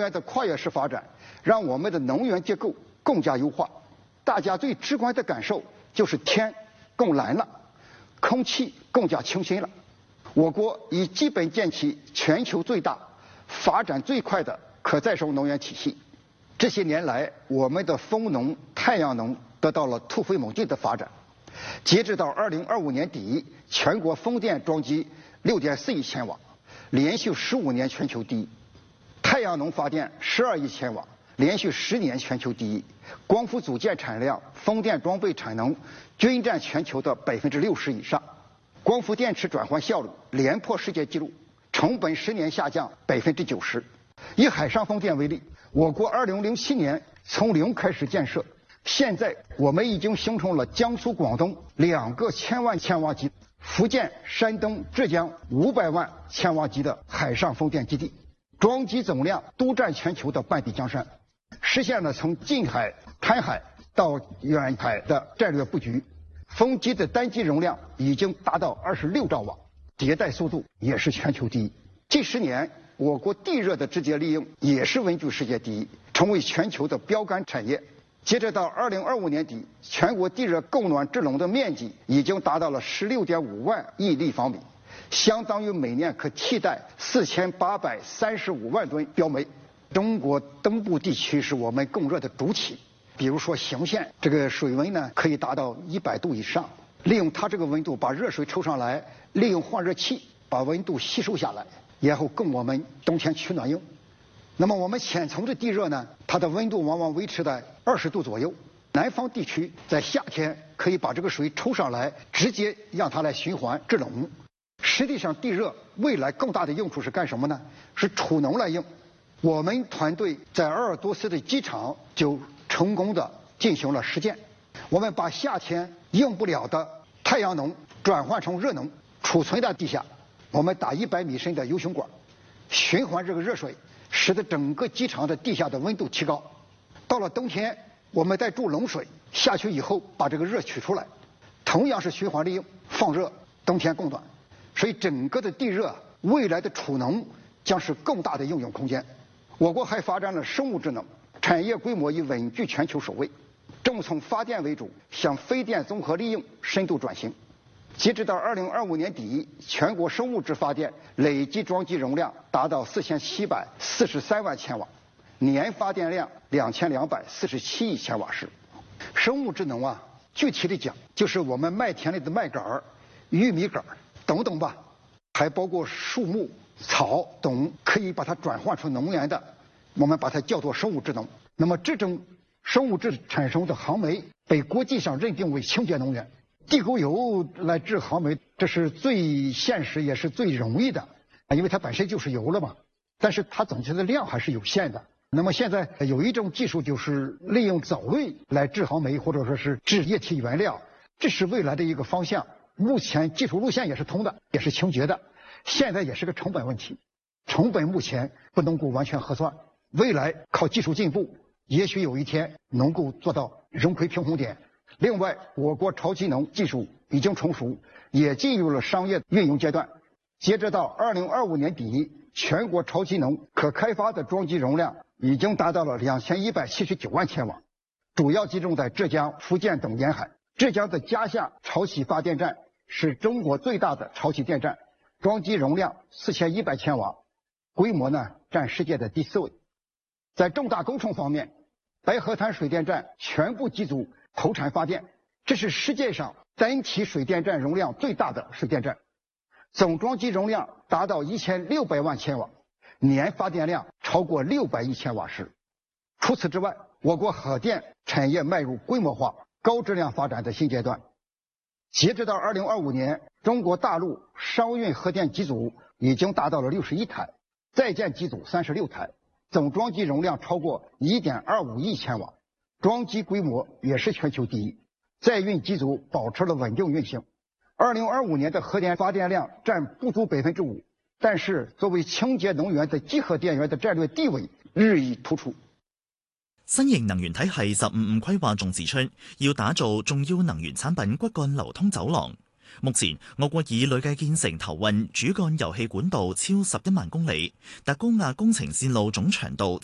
源的跨越式发展，让我们的能源结构更加优化。大家最直观的感受就是天更蓝了，空气更加清新了。我国已基本建起全球最大、发展最快的可再生能源体系。这些年来，我们的风能、太阳能得到了突飞猛进的发展。截止到2025年底，全国风电装机6.4亿千瓦，连续15年全球第一；太阳能发电12亿千瓦，连续10年全球第一。光伏组件产量、风电装备产能均占全球的60%以上。光伏电池转换效率连破世界纪录，成本10年下降90%。以海上风电为例，我国2007年从零开始建设，现在我们已经形成了江苏、广东2个1000万千瓦级，福建、山东、浙江500万千瓦级的海上风电基地，装机总量都占全球的半壁江山，实现了从近海、滩海到远海的战略布局。风机的单机容量已经达到26兆瓦，迭代速度也是全球第一。近10年，我国地热的直接利用也是稳居世界第一，成为全球的标杆产业。截止到2025年底，全国地热供暖制冷的面积已经达到了16.5万亿立方米，相当于每年可替代4835万吨标煤。中国东部地区是我们供热的主体，比如说邢县，这个水温呢可以达到100度以上，利用它这个温度把热水抽上来，利用换热器把温度吸收下来，然后供我们冬天取暖用。那么我们浅层的地热呢，它的温度往往维持在20度左右。南方地区在夏天可以把这个水抽上来，直接让它来循环制冷。实际上，地热未来更大的用处是干什么呢？是储能来用。我们团队在鄂尔多斯的机场就成功的进行了实践。我们把夏天用不了的太阳能转换成热能，储存在地下。我们打100米深的 U 型管，循环这个热水，使得整个机场的地下的温度提高。到了冬天，我们再注冷水下去以后，把这个热取出来，同样是循环利用，放热，冬天供暖。所以整个的地热未来的储能将是更大的应用空间。我国还发展了生物智能，产业规模已稳居全球首位，正从发电为主向非电综合利用深度转型。截止到2025年底，全国生物质发电累计装机容量达到4743万千瓦，年发电量2247亿千瓦时。生物智能啊，具体的讲，就是我们麦田里的麦秆、玉米杆等等吧，还包括树木、草等可以把它转换成能源的，我们把它叫做生物智能。那么这种生物质产生的航煤被国际上认定为清洁能源。地沟油来制航煤，这是最现实也是最容易的，因为它本身就是油了嘛。但是它总体的量还是有限的。那么现在有一种技术，就是利用藻类来制航煤，或者说是制液体原料，这是未来的一个方向。目前技术路线也是通的，也是清洁的，现在也是个成本问题，成本目前不能够完全核算，未来靠技术进步，也许有一天能够做到融亏平衡点。另外，我国超气能技术已经成熟，也进入了商业运用阶段。截止到2025年底，全国超气能可开发的装机容量已经达到了2179万千瓦，主要集中在浙江、福建等沿海。浙江的嘉夏潮起发电站是中国最大的潮起电站，装机容量4100千瓦，规模呢占世界的第4位。在重大工程方面，白河滩水电站全部机组投产发电，这是世界上单体水电站容量最大的水电站，总装机容量达到1600万千瓦，年发电量超过600亿千瓦时。除此之外，我国核电产业迈入规模化、高质量发展的新阶段。截止到2025年，中国大陆商运核电机组已经达到了61台，在建机组36台，总装机容量超过1.25亿千瓦，装机规模也是全球第一。在运机组保持了稳定运行。2025年的核电发电量占不足5%，但是作为清洁能源的集合电源的战略地位日益突出。 新型能源體系15規劃仲指出，要打造重要能源產品骨幹流通走廊。目前，我國已累計建成投運主幹油氣管道超11萬公里，達高壓工程線路總長度